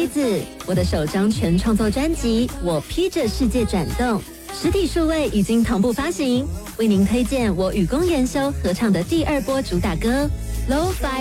妻子，我的首张全创作专辑《我披着世界转动》，实体数位已经同步发行，为您推荐我与公研修合唱的第2波主打歌《Lo-Fi